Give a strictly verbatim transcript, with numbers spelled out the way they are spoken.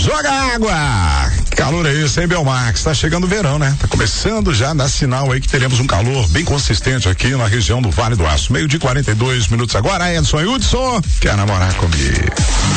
Joga água! Calor é isso, hein, Belmax? Tá chegando o verão, né? Tá começando já, dá sinal aí que teremos um calor bem consistente aqui na região do Vale do Aço. Meio de quarenta e dois minutos agora, Edson Hudson, quer namorar comigo?